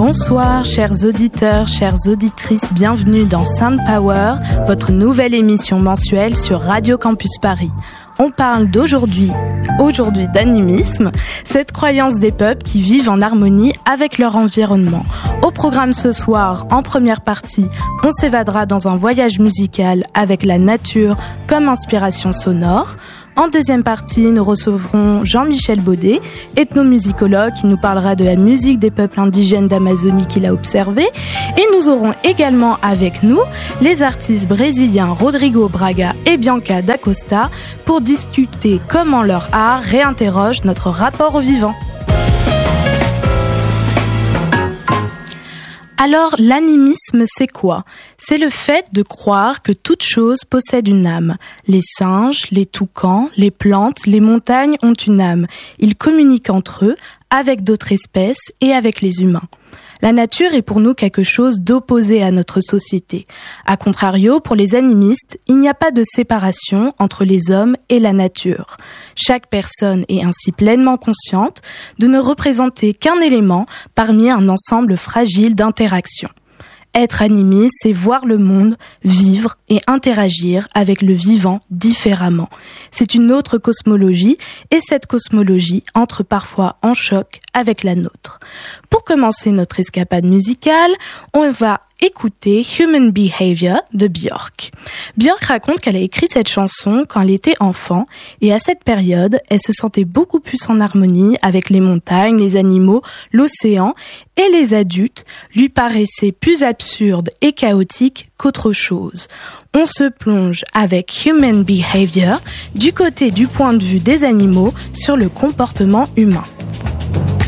Bonsoir, chers auditeurs, chères auditrices, bienvenue dans Sound Power, votre nouvelle émission mensuelle sur Radio Campus Paris. On parle d'aujourd'hui d'animisme, cette croyance des peuples qui vivent en harmonie avec leur environnement. Au programme ce soir, en première partie, on s'évadera dans un voyage musical avec la nature comme inspiration sonore. En deuxième partie, nous recevrons Jean-Michel Baudet, ethnomusicologue qui nous parlera de la musique des peuples indigènes d'Amazonie qu'il a observée. Et nous aurons également avec nous les artistes brésiliens Rodrigo Braga et Bianca da Costa pour discuter comment leur art réinterroge notre rapport au vivant. Alors, l'animisme, c'est quoi ? C'est le fait de croire que toute chose possède une âme. Les singes, les toucans, les plantes, les montagnes ont une âme. Ils communiquent entre eux, avec d'autres espèces et avec les humains. La nature est pour nous quelque chose d'opposé à notre société. A contrario, pour les animistes, il n'y a pas de séparation entre les hommes et la nature. Chaque personne est ainsi pleinement consciente de ne représenter qu'un élément parmi un ensemble fragile d'interactions. Être animiste, c'est voir le monde, vivre et interagir avec le vivant différemment. C'est une autre cosmologie et cette cosmologie entre parfois en choc avec la nôtre. Pour commencer notre escapade musicale, on va écouter Human Behavior de Björk. Björk raconte qu'elle a écrit cette chanson quand elle était enfant et à cette période, elle se sentait beaucoup plus en harmonie avec les montagnes, les animaux, l'océan et les adultes lui paraissaient plus absurdes et chaotiques qu'autre chose. On se plonge avec Human Behavior du côté du point de vue des animaux sur le comportement humain.